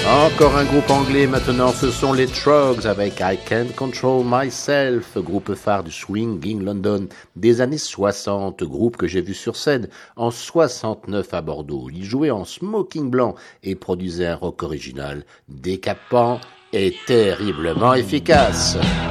Encore un groupe anglais maintenant, ce sont les Troggs avec I Can't Control Myself, groupe phare du swinging London des années 60, groupe que j'ai vu sur scène en 69 à Bordeaux. Il jouait en smoking blanc et produisait un rock original décapant et terriblement efficace.